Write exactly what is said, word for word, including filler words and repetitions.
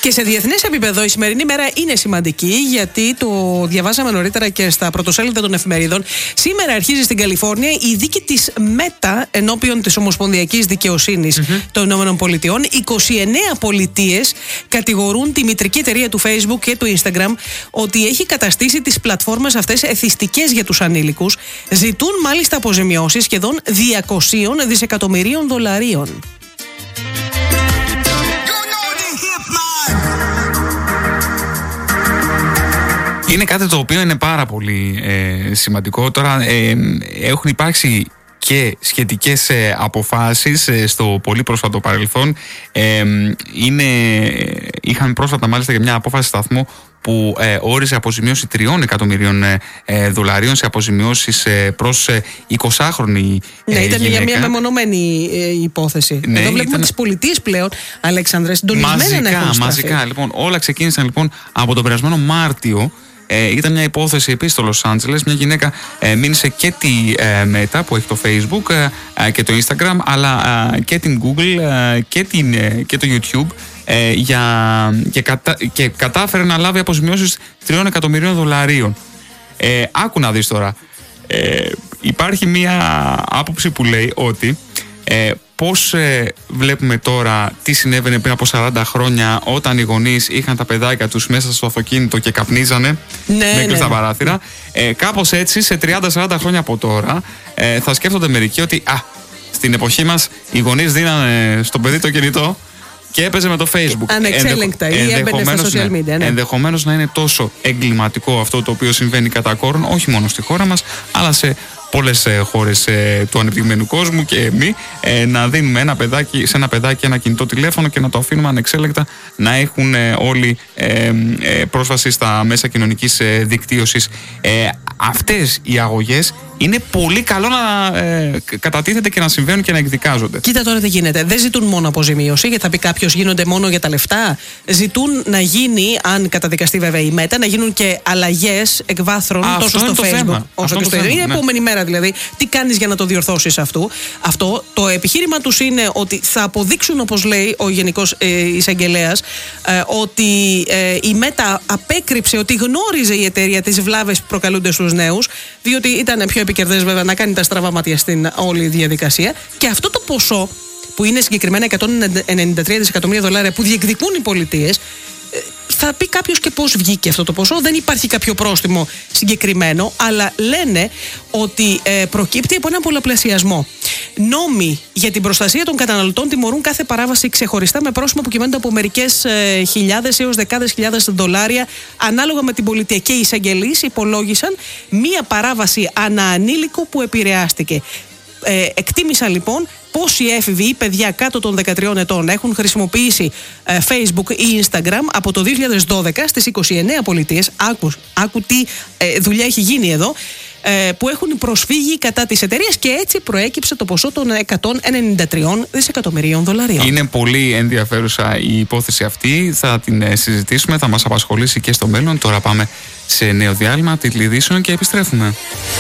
Και σε διεθνές επίπεδο η σημερινή μέρα είναι σημαντική, γιατί το διαβάσαμε νωρίτερα και στα πρωτοσέλιδα των εφημερίδων. Σήμερα αρχίζει στην Καλιφόρνια η δίκη της Μέτα ενώπιον της Ομοσπονδιακής Δικαιοσύνης mm-hmm. των ΗΠΑ. είκοσι εννέα πολιτείες κατηγορούν τη μητρική εταιρεία του Facebook και του Instagram ότι έχει καταστήσει τις πλατφόρμες αυτές εθιστικές για τους ανήλικους. Ζητούν μάλιστα αποζημιώσεις σχεδόν διακόσια δισεκατομμυρίων δολαρίων. Είναι κάτι το οποίο είναι πάρα πολύ ε, σημαντικό. Τώρα ε, έχουν υπάρξει και σχετικές ε, αποφάσεις ε, στο πολύ πρόσφατο παρελθόν. Ε, είναι, είχαμε πρόσφατα μάλιστα και μια απόφαση σταθμού που ε, όριζε αποζημίωση τριών εκατομμυρίων ε, δολαρίων σε αποζημιώσεις ε, προς ε, εικοσάχρονη ε, Ναι, ήταν γυναίκα. για μια μεμονωμένη ε, υπόθεση. Ναι, εδώ βλέπουμε ήταν... τις πολιτείες πλέον, Αλέξανδρε, συντονισμένα να έχουν στραφεί. Μαζικά, λοιπόν, όλα ξεκίνησαν λοιπόν από τον περασμένο Μάρτιο. Ε, ήταν μια υπόθεση επίσης στο Λος Άντζελες. Μια γυναίκα ε, μίλησε και τη ε, Meta που έχει το Facebook ε, και το Instagram, αλλά ε, και την Google ε, και, την, ε, και το YouTube ε, για, και, κατα, και κατάφερε να λάβει αποζημιώσεις τριών εκατομμυρίων δολαρίων. Ε, άκου να δεις τώρα. Ε, υπάρχει μια άποψη που λέει ότι ε, πώς ε, βλέπουμε τώρα τι συνέβαινε πριν από σαράντα χρόνια, όταν οι γονείς είχαν τα παιδάκια τους μέσα στο αυτοκίνητο και καπνίζανε ναι, με κλειστά ναι. παράθυρα. Ε, κάπως έτσι, σε τριάντα σαράντα χρόνια από τώρα, ε, θα σκέφτονται μερικοί ότι α, στην εποχή μας οι γονείς δίνανε στο παιδί το κινητό και έπαιζε με το Facebook. Ανεξέλεγκτα ή έμπαινε στα social media. Ναι. Ενδεχομένως να είναι τόσο εγκληματικό αυτό το οποίο συμβαίνει κατά κόρον, όχι μόνο στη χώρα μας, αλλά σε πολλές ε, χώρες ε, του ανεπτυγμένου κόσμου και εμείς, ε, να δίνουμε ένα παιδάκι, σε ένα παιδάκι ένα κινητό τηλέφωνο και να το αφήνουμε ανεξέλεγκτα να έχουν ε, όλοι ε, ε, πρόσβαση στα μέσα κοινωνικής ε, δικτύωσης. Ε, αυτές οι αγωγές είναι πολύ καλό να ε, κατατίθεται και να συμβαίνουν και να εκδικάζονται. Κοίτα τώρα τι γίνεται. Δεν ζητούν μόνο αποζημίωση, γιατί θα πει κάποιος γίνονται μόνο για τα λεφτά. Ζητούν να γίνει, αν καταδικαστεί βέβαια η Μέτα, να γίνουν και αλλαγές εκ βάθρων Α, τόσο στο το Facebook θέμα. όσο και στο Instagram. Είναι η επόμενη μέρα δηλαδή. Τι κάνεις για να το διορθώσεις αυτό. Αυτό. Το επιχείρημα τους είναι ότι θα αποδείξουν, όπως λέει ο Γενικός ε, Εισαγγελέας, ε, ότι ε, η Μέτα απέκρυψε ότι γνώριζε η εταιρεία τις βλάβες που προκαλούνται στους νέους, διότι ήταν πιο επικερδές βέβαια να κάνει τα στραβά μάτια στην όλη διαδικασία. Και αυτό το ποσό, που είναι συγκεκριμένα εκατόν ενενήντα τρία δισεκατομμύρια δολάρια που διεκδικούν οι πολιτείες, θα πει κάποιος και πώς βγήκε αυτό το ποσό. Δεν υπάρχει κάποιο πρόστιμο συγκεκριμένο, αλλά λένε ότι ε, προκύπτει από έναν πολλαπλασιασμό. Νόμοι για την προστασία των καταναλωτών τιμωρούν κάθε παράβαση ξεχωριστά με πρόστιμο που κυμαίνονται από μερικές ε, χιλιάδες έως δεκάδες χιλιάδες δολάρια ανάλογα με την πολιτεία. Και οι εισαγγελείς υπολόγισαν μία παράβαση αναανήλικο που επηρεάστηκε. Ε, εκτίμησαν λοιπόν πόσοι έφηβοι ή παιδιά κάτω των δεκατριών ετών έχουν χρησιμοποιήσει ε, Facebook ή Instagram από το δύο χιλιάδες δώδεκα στις είκοσι εννέα πολιτείες. Άκου, άκου τι ε, δουλειά έχει γίνει εδώ, ε, που έχουν προσφύγει κατά της εταιρείας, και έτσι προέκυψε το ποσό των εκατόν ενενήντα τρία δισεκατομμυρίων δολαρίων. Είναι πολύ ενδιαφέρουσα η υπόθεση αυτή. Θα την ε, συζητήσουμε, θα μας απασχολήσει και στο μέλλον. Τώρα πάμε σε νέο διάλειμμα, τίτλοι ειδήσεων και επιστρέφουμε.